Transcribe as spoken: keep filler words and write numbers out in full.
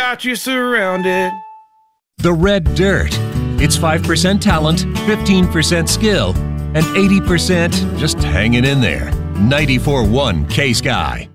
got you surrounded. The Red Dirt. It's five percent talent, fifteen percent skill, and eighty percent just hanging in there. ninety-four point one K-Sky.